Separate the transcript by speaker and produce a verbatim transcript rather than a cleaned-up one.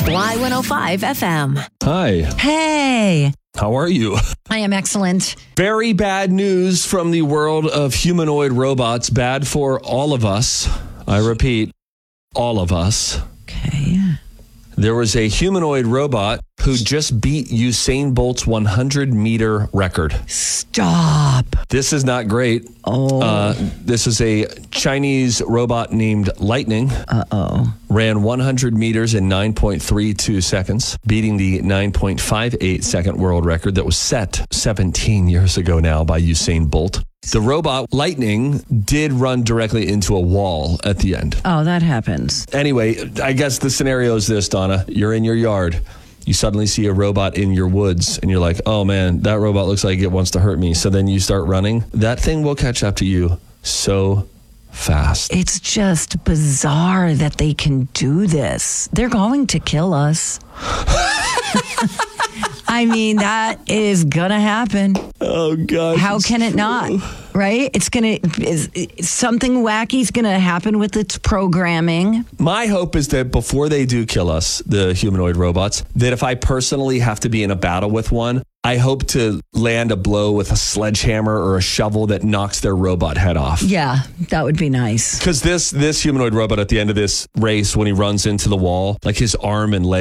Speaker 1: Y one oh five F M.
Speaker 2: Hi.
Speaker 3: Hey,
Speaker 2: How are you?
Speaker 3: I am excellent.
Speaker 2: Very bad news from the world of humanoid robots. Bad for all of us. I repeat, all of us.
Speaker 3: Okay.
Speaker 2: There was a humanoid robot who just beat Usain Bolt's one hundred meter record.
Speaker 3: Stop.
Speaker 2: This is not great.
Speaker 3: Oh.
Speaker 2: Uh, this is a Chinese robot named Lightning.
Speaker 3: Uh-oh.
Speaker 2: Ran one hundred meters in nine point three two seconds, beating the nine point five eight second world record that was set seventeen years ago now by Usain Bolt. The robot, Lightning, did run directly into a wall at the end.
Speaker 3: Oh, that happens.
Speaker 2: Anyway, I guess the scenario is this, Donna. You're in your yard. You suddenly see a robot in your woods, and you're like, oh, man, that robot looks like it wants to hurt me. So then you start running. That thing will catch up to you so fast.
Speaker 3: It's just bizarre that they can do this. They're going to kill us. I mean, that is going to happen.
Speaker 2: Oh, God.
Speaker 3: How can it not? Right? It's going to, something wacky's going to happen with its programming.
Speaker 2: My hope is that before they do kill us, the humanoid robots, that if I personally have to be in a battle with one, I hope to land a blow with a sledgehammer or a shovel that knocks their robot head off.
Speaker 3: Yeah, that would be nice.
Speaker 2: Because this, this humanoid robot at the end of this race, when he runs into the wall, like his arm and leg